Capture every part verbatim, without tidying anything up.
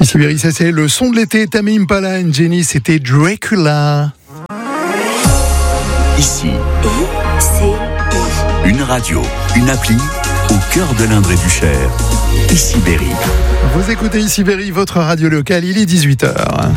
Ici Berry, ça c'est le son de l'été. Tame Impala et Jenny, c'était Dracula. Ici, une radio, une appli au cœur de l'Indre et du Cher. Ici Berry. Vous écoutez Ici Berry, votre radio locale, il est dix-huit heures.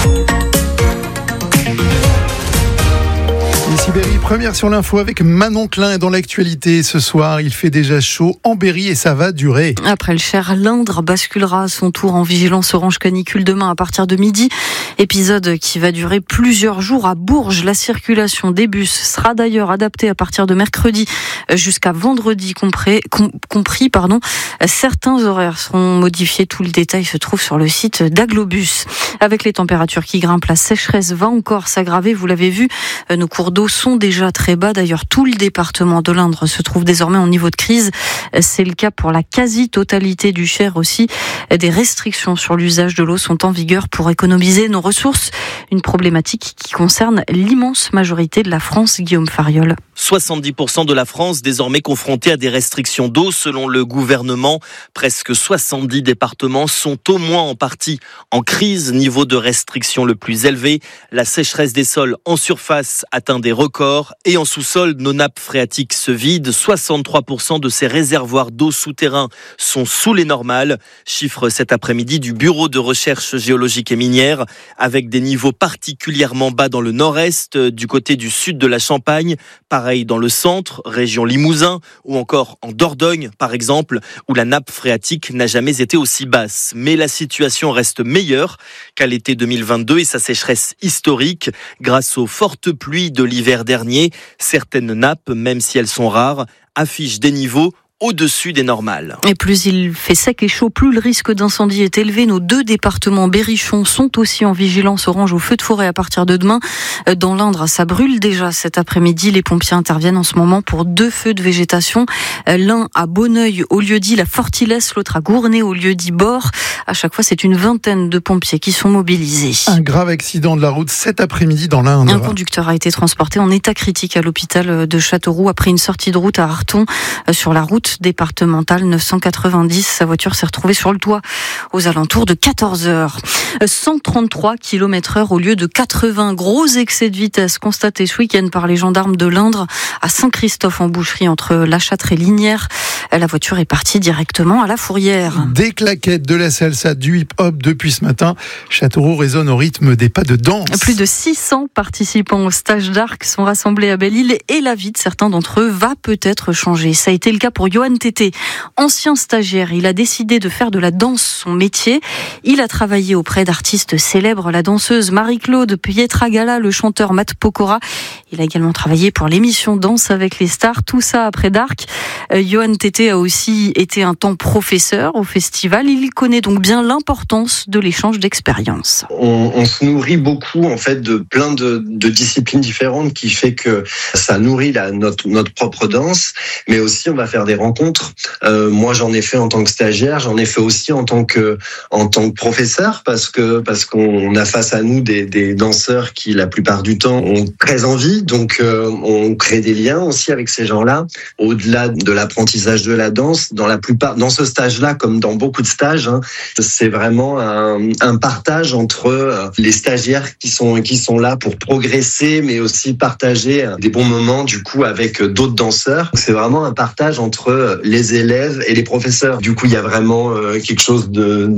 Ici Berry, première sur l'info avec Manon Klein. Dans l'actualité ce soir, il fait déjà chaud en Berry et ça va durer. Après le Cher, l'Indre basculera à son tour en vigilance orange canicule demain à partir de midi. Épisode qui va durer plusieurs jours à Bourges. La circulation des bus sera d'ailleurs adaptée à partir de mercredi jusqu'à vendredi compris. Com- compris pardon. Certains horaires seront modifiés. Tout le détail se trouve sur le site d'Aglobus. Avec les températures qui grimpent, la sécheresse va encore s'aggraver. Vous l'avez vu, nos cours d'eau sont déjà très bas. D'ailleurs, tout le département de l'Indre se trouve désormais en niveau de crise. C'est le cas pour la quasi-totalité du Cher aussi. Des restrictions sur l'usage de l'eau sont en vigueur pour économiser nos ressources. Une problématique qui concerne l'immense majorité de la France. Guillaume Fariol. soixante-dix pour cent de la France désormais confrontée à des restrictions d'eau selon le gouvernement. Presque soixante-dix départements sont au moins en partie en crise. Niveau de restriction le plus élevé. La sécheresse des sols en surface atteint des records et en sous-sol, nos nappes phréatiques se vident. soixante-trois pour cent de ces réservoirs d'eau souterrains sont sous les normales. Chiffre cet après-midi du Bureau de recherche géologique et minière, avec des niveaux particulièrement bas dans le nord-est, du côté du sud de la Champagne, pareil dans le centre, région Limousin, ou encore en Dordogne, par exemple, où la nappe phréatique n'a jamais été aussi basse. Mais la situation reste meilleure qu'à l'été deux mille vingt-deux et sa sécheresse historique, grâce aux fortes pluies de l'hiver dernier. Certaines nappes, même si elles sont rares, affichent des niveaux au-dessus des normales. Et plus il fait sec et chaud, plus le risque d'incendie est élevé. Nos deux départements berrichons sont aussi en vigilance orange au feu de forêt à partir de demain. Dans l'Indre, ça brûle déjà cet après-midi. Les pompiers interviennent en ce moment pour deux feux de végétation. L'un à Bonneuil au lieu-dit la Fortilesse, l'autre à Gournay au lieu-dit Bord. À chaque fois, c'est une vingtaine de pompiers qui sont mobilisés. Un grave accident de la route cet après-midi dans l'Indre. Un conducteur a été transporté en état critique à l'hôpital de Châteauroux après une sortie de route à Arthon sur la route départementale neuf cent quatre-vingt-dix. Sa voiture s'est retrouvée sur le toit aux alentours de quatorze heures. cent trente-trois kilomètres heure au lieu de quatre-vingts. Gros excès de vitesse constaté ce week-end par les gendarmes de l'Indre à Saint-Christophe-en-Boucherie entre La Châtre et Lignières. La voiture est partie directement à la Fourrière. Des claquettes, de la salsa, du hip-hop depuis ce matin. Châteauroux résonne au rythme des pas de danse. Plus de six cents participants au stage d'arc sont rassemblés à Belle-Île et la vie de certains d'entre eux va peut-être changer. Ça a été le cas pour Johan Tété. Ancien stagiaire, il a décidé de faire de la danse son métier. Il a travaillé auprès d'artistes célèbres, la danseuse Marie-Claude Pietragala, le chanteur Matt Pokora. Il a également travaillé pour l'émission Danse avec les stars, tout ça après Dark. Euh, Johan Tété a aussi été un temps professeur au festival. Il connaît donc bien l'importance de l'échange d'expériences. On, on se nourrit beaucoup en fait de plein de, de disciplines différentes qui fait que ça nourrit la, notre, notre propre danse, mais aussi on va faire des rencontres. Euh, moi j'en ai fait en tant que stagiaire, j'en ai fait aussi en tant que en tant que professeur parce que parce qu'on a face à nous des, des danseurs qui la plupart du temps ont très envie, donc euh, on crée des liens aussi avec ces gens-là. Au-delà de l'apprentissage de la danse, dans la plupart, dans ce stage-là, comme dans beaucoup de stages, hein, c'est vraiment un, un partage entre les stagiaires qui sont qui sont là pour progresser, mais aussi partager des bons moments du coup avec d'autres danseurs. C'est vraiment un partage entre les élèves et les professeurs. Du coup, il y a vraiment quelque chose de,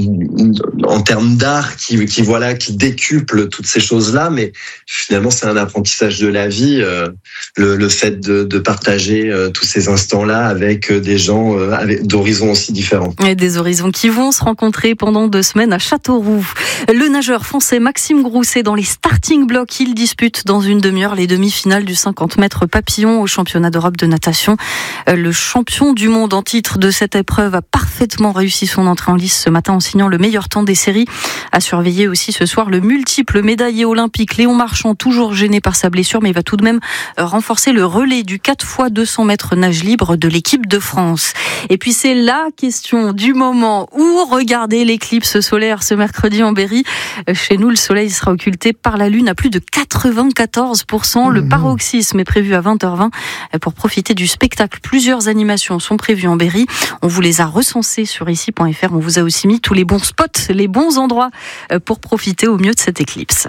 en termes d'art qui, qui voilà, qui décuple toutes ces choses-là. Mais finalement, c'est un apprentissage de la vie, le, le fait de, de partager tous ces instants-là avec des gens avec, d'horizons aussi différents. Et des horizons qui vont se rencontrer pendant deux semaines à Châteauroux. Le nageur français Maxime Grousset dans les starting blocks. Il dispute dans une demi-heure les demi-finales du cinquante mètres papillon au championnat d'Europe de natation. Le champion du monde en titre de cette épreuve a parfaitement réussi son entrée en lice ce matin en signant le meilleur temps des séries. À surveiller aussi ce soir le multiple médaillé olympique Léon Marchand, toujours gêné par sa blessure, mais il va tout de même renforcer le relais du quatre fois deux cents mètres nage libre de l'équipe de France. Et puis c'est la question du moment. Où regarder l'éclipse solaire ce mercredi en Berry? Chez nous, le soleil sera occulté par la lune à plus de quatre-vingt-quatorze pour cent. Le paroxysme est prévu à vingt heures vingt pour profiter du spectacle. Plusieurs animations circulation sont prévues en Berry. On vous les a recensés sur ici point f r. On vous a aussi mis tous les bons spots, les bons endroits pour profiter au mieux de cette éclipse.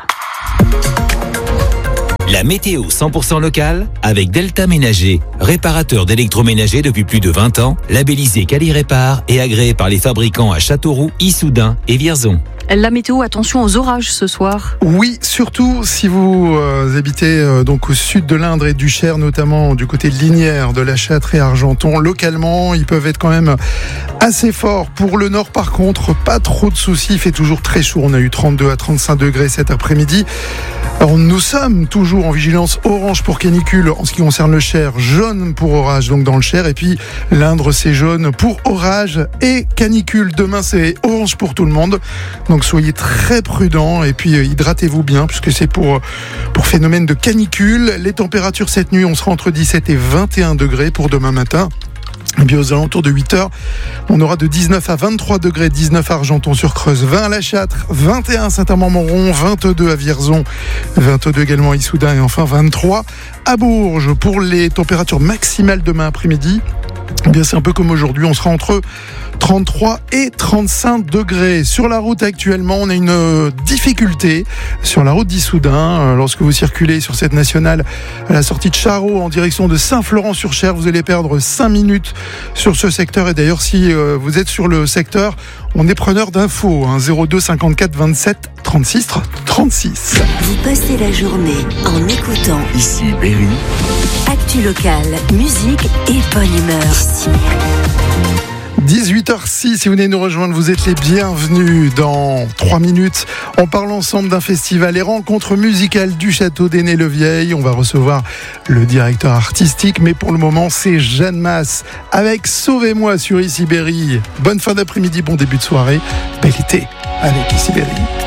La météo cent pour cent locale avec Delta Ménager, réparateur d'électroménager depuis plus de vingt ans, labellisé Quali-Répar et agréé par les fabricants à Châteauroux, Issoudun et Vierzon. La météo, attention aux orages ce soir. Oui, surtout si vous euh, habitez euh, donc au sud de l'Indre et du Cher, notamment du côté de Lignières, de La Châtre et Argenton. Localement, ils peuvent être quand même assez forts. Pour le nord, par contre, pas trop de soucis. Il fait toujours très chaud. On a eu trente-deux à trente-cinq degrés cet après-midi. Alors, nous sommes toujours en vigilance orange pour canicule en ce qui concerne le Cher, jaune pour orage donc dans le Cher, et puis l'Indre c'est jaune pour orage et canicule. Demain c'est orange pour tout le monde, donc soyez très prudents et puis hydratez-vous bien puisque c'est pour, pour phénomène de canicule. Les températures cette nuit, on sera entre dix-sept et vingt et un degrés pour demain matin. Et bien aux alentours de huit heures, on aura de dix-neuf à vingt-trois degrés, dix-neuf à Argenton-sur-Creuse, vingt à La Châtre, vingt et un à Saint-Amand-Montrond, vingt-deux à Vierzon, vingt-deux également à Issoudun et enfin vingt-trois à Bourges. Pour les températures maximales demain après-midi, eh bien c'est un peu comme aujourd'hui, on sera entre trente-trois et trente-cinq degrés. Sur la route actuellement, on a une difficulté sur la route d'Issoudun. Lorsque vous circulez sur cette nationale à la sortie de Charroux en direction de Saint-Florent-sur-Cher, vous allez perdre cinq minutes sur ce secteur. Et d'ailleurs, si vous êtes sur le secteur, on est preneur d'infos. Hein, zéro deux cinquante-quatre vingt-sept trente-six trente-six. Vous passez la journée en écoutant Ici Berry. Actu locale, musique et bonne humeur. Ici. dix-huit heures six, si vous venez nous rejoindre, vous êtes les bienvenus. Dans trois minutes, on parle ensemble d'un festival, les rencontres musicales du Château d'Aîné-le-Vieil. On va recevoir le directeur artistique, mais pour le moment, c'est Jeanne Masse avec Sauvez-moi sur Ici Berry. Bonne fin d'après-midi, bon début de soirée, bel été avec Ici Berry.